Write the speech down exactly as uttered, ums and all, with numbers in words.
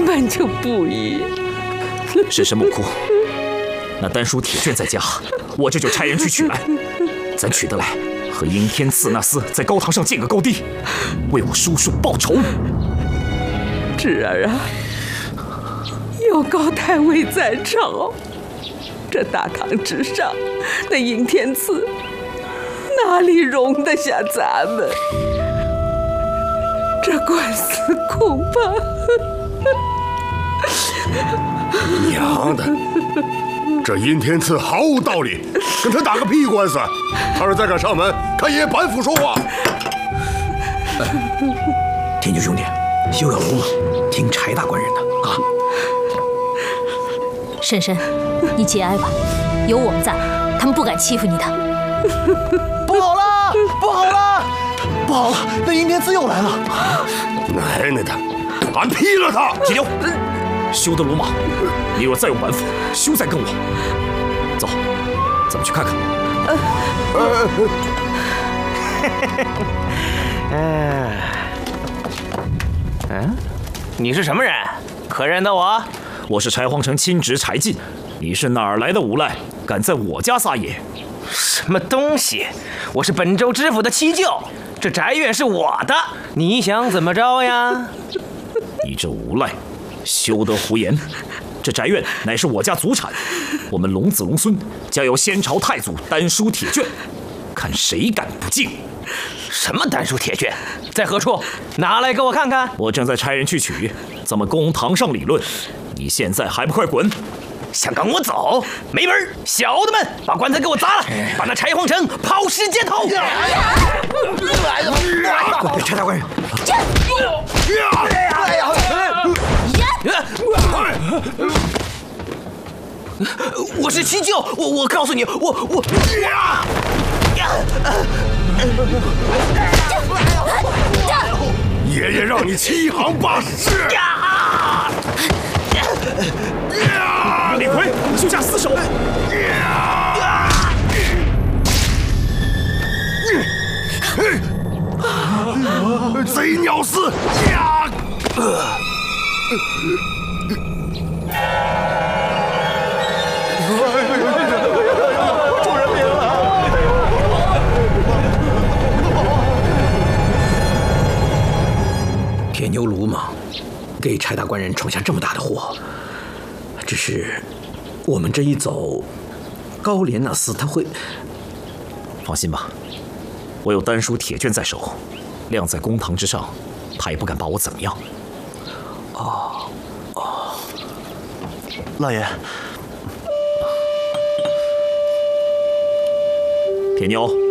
根本就不依。 婶婶莫哭，那丹书铁卷在家，我这就差人去取来。咱取得来，和阴天赐那厮在高堂上见个高低，为我叔叔报仇。 侄儿啊，有高太尉在朝，这大堂之上，那阴天赐哪里容得下咱们？这官司恐怕…… 娘的，这阴天赐毫无道理，跟他打个屁官司！他是再敢上门，看爷爷板斧说话。 哎，天九兄弟，休要鲁莽，听柴大官人的啊！ 婶婶，你节哀吧，有我们在，他们不敢欺负你的。 不好了，不好了，不好了！那阴天赐又来了！ 奶奶的，俺劈了他！ 铁牛，休得鲁莽！你若再用板斧，休再跟我。走，咱们去看看。 嗯，嗯，你是什么人？可认得我？ 我是柴皇城亲侄柴进。你是哪儿来的无赖，敢在我家撒野？ 什么东西？我是本州知府的七舅，这宅院是我的，你想怎么着呀？ 你这无赖，休得胡言！这宅院乃是我家祖产，我们龙子龙孙家有先朝太祖丹书铁卷，看谁敢不敬！ 什么丹书铁卷？在何处？拿来给我看看。 我正在差人去取，咱们公堂上理论。你现在还不快滚！ 想赶我走？没门！小的们，把棺材给我砸了，把那柴皇城抛尸街头！ 柴大官人， 我是七舅，我我告诉你，我我。 爷爷让你欺行霸市！ 李逵，休下死手！ 贼鸟厮！ 出人命了！ 铁牛鲁莽，给柴大官人闯下这么大的祸。只是我们这一走，高廉那厮他会…… 放心吧，我有丹书铁卷在手，晾在公堂之上，他也不敢把我怎么样。 哦哦， 老爷， 铁牛，